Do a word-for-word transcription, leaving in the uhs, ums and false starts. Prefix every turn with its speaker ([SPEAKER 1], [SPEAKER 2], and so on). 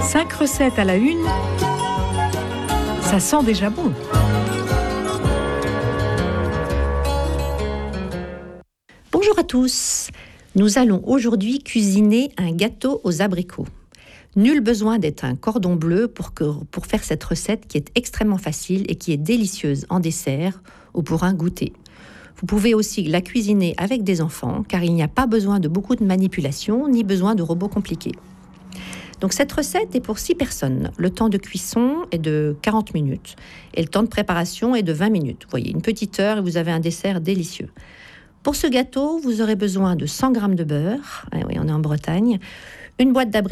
[SPEAKER 1] Cinq recettes à la une, ça sent déjà bon.
[SPEAKER 2] Bonjour à tous. Nous allons aujourd'hui cuisiner un gâteau aux abricots. Nul besoin d'être un cordon bleu pour, que, pour faire cette recette qui est extrêmement facile et qui est délicieuse en dessert ou pour un goûter. Vous pouvez aussi la cuisiner avec des enfants car il n'y a pas besoin de beaucoup de manipulation ni besoin de robots compliqués. Donc cette recette est pour six personnes. Le temps de cuisson est de quarante minutes et le temps de préparation est de vingt minutes. Vous voyez, une petite heure et vous avez un dessert délicieux. Pour ce gâteau, vous aurez besoin de cent grammes de beurre, ah oui, on est en Bretagne, une boîte d'abricots